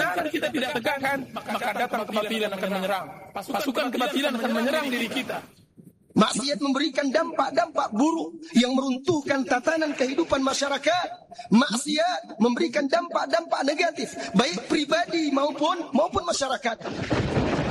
Selama kita tidak tegakkan, maka datang kebatilan akan menyerang. Pasukan kebatilan akan menyerang diri kita. Maksiat memberikan dampak-dampak buruk yang meruntuhkan tatanan kehidupan masyarakat. Maksiat memberikan dampak-dampak negatif, baik pribadi maupun masyarakat.